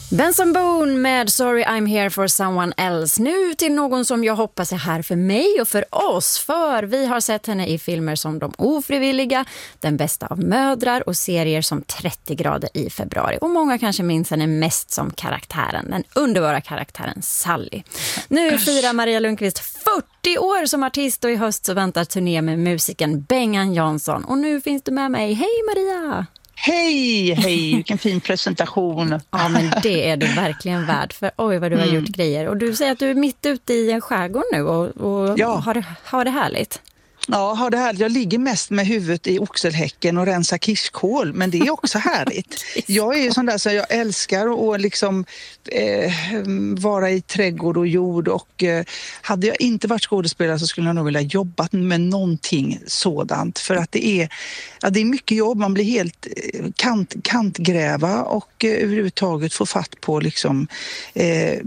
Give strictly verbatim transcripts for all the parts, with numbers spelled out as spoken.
Benson Boone med Sorry I'm Here for Someone Else. Nu till någon som jag hoppas är här för mig och för oss. För vi har sett henne i filmer som De ofrivilliga, Den bästa av mödrar och serier som trettio grader i februari. Och många kanske minns henne mest som karaktären, den underbara karaktären Sally. Nu firar Maria Lundqvist fyrtio år som artist och i höst så väntar turné med musiken Bengan Jansson. Och nu finns du med mig. Hej Maria! Hej, hej, vilken fin presentation. Ja, men det är du verkligen värd för oj vad du har mm. gjort grejer. Och du säger att du är mitt ute i en skärgård nu och, och ja. har, har det härligt. Ja, har det härligt. Jag ligger mest med huvudet i oxelhäcken och rensar kirskål, men det är också härligt. Jag är ju sån där så jag älskar att liksom eh, vara i trädgård och jord och eh, hade jag inte varit skådespelare så skulle jag nog vilja jobba med någonting sådant för att det är, ja, det är mycket jobb. Man blir helt kant, kantgräva och eh, överhuvudtaget få fatt på liksom eh,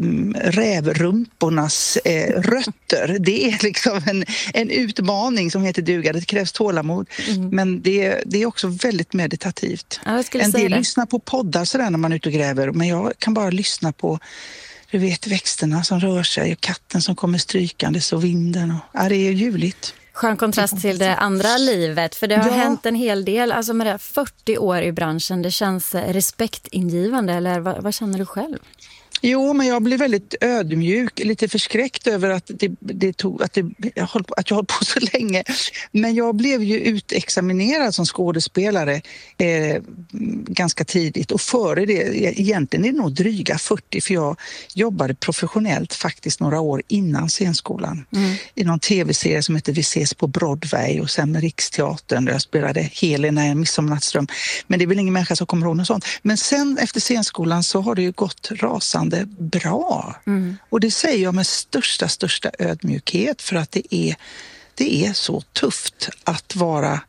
rävrumpornas eh, rötter. Det är liksom en, en utmaning som heter duga. Det krävs tålamod. Mm. Men det är, det är också väldigt meditativt. Ja, en del det. lyssnar på poddar sådär när man är ute och gräver. Men jag kan bara lyssna på du vet, växterna som rör sig och katten som kommer strykandes och vinden. Och, ja, det är ljuvligt. Skön kontrast till det andra livet. För det har ja. hänt en hel del. Alltså med det fyrtio år i branschen. Det känns respektingivande. Eller vad, vad känner du själv? Jo, men jag blev väldigt ödmjuk, lite förskräckt över att, det, det tog, att, det, jag höll på, att jag höll på så länge. Men jag blev ju utexaminerad som skådespelare eh, ganska tidigt. Och före det, egentligen är det nog dryga fyrtio, för jag jobbade professionellt faktiskt några år innan scenskolan. Mm. I någon tv-serie som heter Vi ses på Broadway och sen med Riksteatern där jag spelade Helena i En midsommarnattsdröm. Men det är väl ingen människa som kommer ihåg något sånt. Men sen efter scenskolan så har det ju gått rasande bra. Mm. Och det säger jag med största, största ödmjukhet för att det är, det är så tufft att vara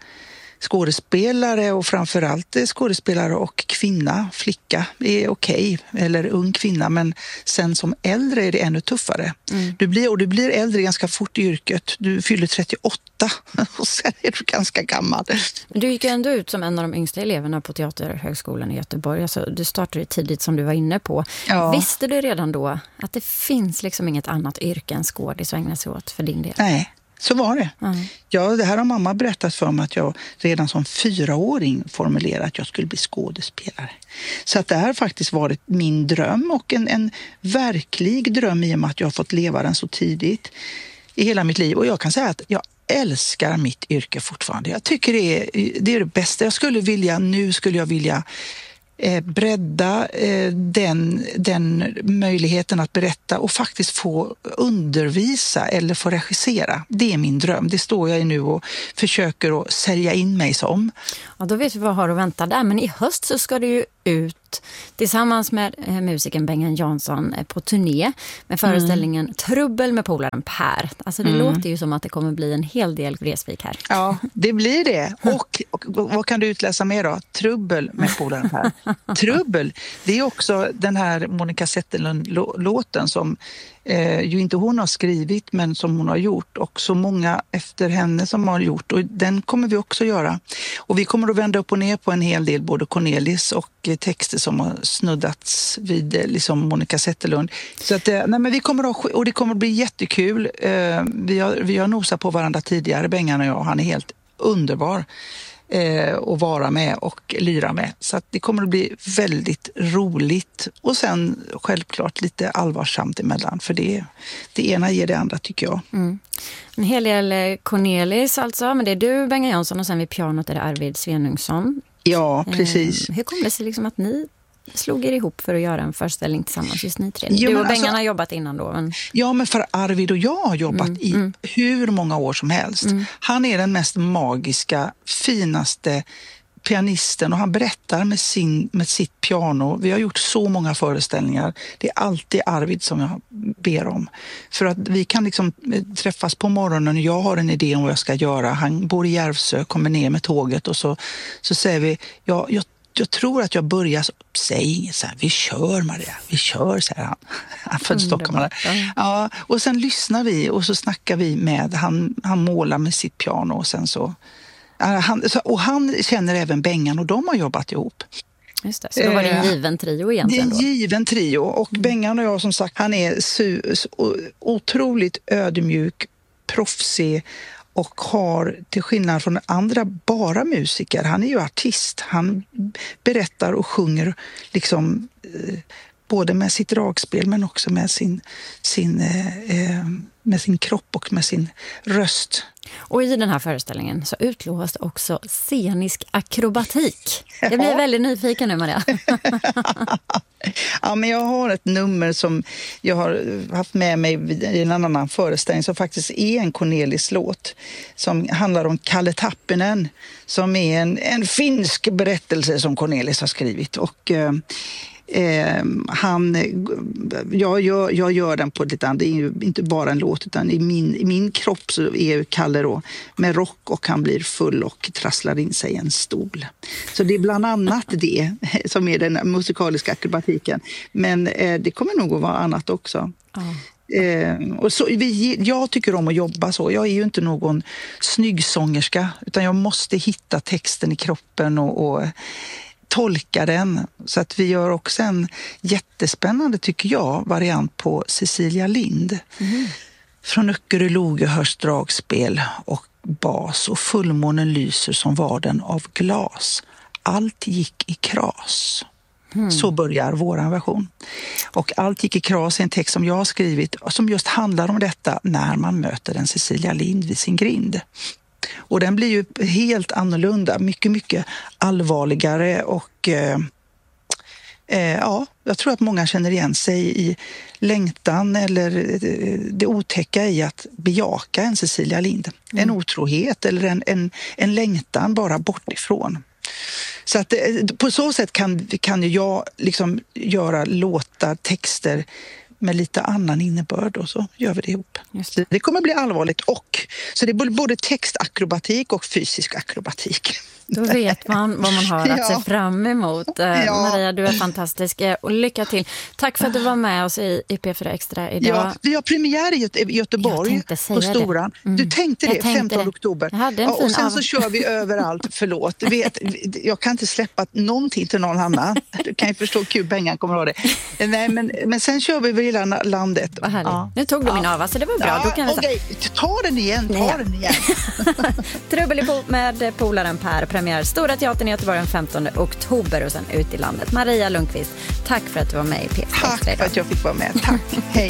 skådespelare och framförallt skådespelare och kvinna, flicka är okej, eller ung kvinna, men sen som äldre är det ännu tuffare. Mm. Du blir, och du blir äldre ganska fort i yrket. Du fyller trettioåtta och sen är du ganska gammal. Du gick ändå ut som en av de yngsta eleverna på Teaterhögskolan i Göteborg. Alltså, du startade tidigt som du var inne på. Ja. Visste du redan då att det finns liksom inget annat yrke än skådis att ägna sig åt för din del? Nej. Så var det. Mm. Ja, det här har mamma berättat för mig att jag redan som fyraåring formulerade att jag skulle bli skådespelare. Så att det här har faktiskt varit min dröm och en, en verklig dröm i och med att jag har fått leva den så tidigt i hela mitt liv. Och jag kan säga att jag älskar mitt yrke fortfarande. Jag tycker det är det, är det bästa. Jag skulle vilja, nu skulle jag vilja Eh, bredda eh, den, den möjligheten att berätta och faktiskt få undervisa eller få regissera. Det är min dröm. Det står jag i nu och försöker att sälja in mig som. Ja, då vet vi vad har att vänta där. Men i höst så ska du ju ut tillsammans med eh, musikern Bengan Jansson eh, på turné med föreställningen mm. Trubbel med polaren Per. Alltså det mm. låter ju som att det kommer bli en hel del Vreeswijk här. Ja, det blir det. Och, och vad kan du utläsa mer då? Trubbel med polaren Per. Trubbel, det är också den här Monica Zetterlund-låten som eh, ju inte hon har skrivit men som hon har gjort och så många efter henne som har gjort och den kommer vi också göra. Och vi kommer att vända upp och ner på en hel del både Cornelis och eh, texter som har snuddats vid eh, liksom Monica Zetterlund. Så att, eh, nej, men vi kommer att, och det kommer att bli jättekul. Eh, vi, har, vi har nosat på varandra tidigare, Bengan och jag, han är helt underbar eh, att vara med och lyra med. Så att det kommer att bli väldigt roligt och sen självklart lite allvarsamt emellan för det, det ena ger det andra tycker jag. Mm. En hel del Cornelis alltså, men det är du, Bengan Jansson och sen vid pianot är det Arvid Svenungsson. Ja, precis. Eh, hur kom det sig liksom att ni slog er ihop för att göra en föreställning tillsammans just ni tre? Jo, du och Bengan alltså, har jobbat innan då. Men... Ja, men för Arvid och jag har jobbat mm, i mm. hur många år som helst. Mm. Han är den mest magiska, finaste pianisten och han berättar med, sin, med sitt piano. Vi har gjort så många föreställningar. Det är alltid Arvid som jag ber om. För att vi kan liksom träffas på morgonen och jag har en idé om vad jag ska göra. Han bor i Järvsö, kommer ner med tåget och så, så säger vi, ja, jag Jag tror att jag börjar, säg inget så här, vi kör Maria, vi kör, säger han. Han född stockholmare. Ja, och sen lyssnar vi och så snackar vi med, han, han målar med sitt piano och sen så, han, och han känner även Bengan och de har jobbat ihop. Just det, så då var det en given trio egentligen då? Det är en given trio och mm. Bengan och jag som sagt, han är su- otroligt ödmjuk, proffsig och har till skillnad från andra bara musiker, han är ju artist, han berättar och sjunger liksom eh, både med sitt dragspel men också med sin, sin, eh, med sin kropp och med sin röst. Och i den här föreställningen så utlovas det också scenisk akrobatik. Jag blir ja. väldigt nyfiken nu, Maria. Ja, men jag har ett nummer som jag har haft med mig i en annan föreställning som faktiskt är en Cornelis-låt som handlar om Kalle Tappinen, som är en, en finsk berättelse som Cornelis har skrivit. Och eh, Eh, han, jag, jag, jag gör den på lite annat, det är ju inte bara en låt utan i min, i min kropp så är Kalle då med rock och han blir full och trasslar in sig i en stol. Så det är bland annat det som är den musikaliska akrobatiken, men eh, det kommer nog att vara annat också. Mm. Eh, och så, vi, jag tycker om att jobba så, jag är ju inte någon snygg sångerska utan jag måste hitta texten i kroppen och, och tolka den. Så att vi gör också en jättespännande, tycker jag, variant på Cecilia Lind. Mm. Från Öckerö Loge hörs dragspel och bas och fullmånen lyser som varden av glas. Allt gick i kras. Mm. Så börjar våran version. Och Allt gick i kras är en text som jag har skrivit som just handlar om detta när man möter en Cecilia Lind vid sin grind. Och den blir ju helt annorlunda, mycket, mycket allvarligare och eh, eh, ja, jag tror att många känner igen sig i längtan eller det otäcka i att bejaka en Cecilia Lind. Mm. En otrohet eller en, en, en längtan bara bort ifrån. Så att på så sätt kan, kan ju jag liksom göra låtar, texter med lite annan innebörd och så gör vi det ihop. Just det. Det kommer bli allvarligt och så det är både textakrobatik och fysisk akrobatik. Då vet man vad man har att ja. se fram emot. Ja. Maria, du är fantastisk och lycka till. Tack för att du var med oss i, i P fyra Extra idag. Ja, vi har premiär i Göteborg på Storan. Mm. Du tänkte det, femtonde oktober. Ja, och sen av... så kör vi överallt, förlåt. Du vet, jag kan inte släppa någonting till någon annan. Du kan ju förstå hur Bengan kommer ha det. Nej, men, men sen kör vi över hela landet. Vad härligt. Ja. Nu tog du min av, så det var bra. Ja, Då kan vi okay. Ta den igen, ta Nej. den igen. Trubbel i po med polaren Per. Premiär Stora Teatern i Göteborg den femtonde oktober och sen ut i landet. Maria Lundqvist, tack för att du var med i P fyra Extra idag. Tack för att jag fick vara med. Tack. Hej.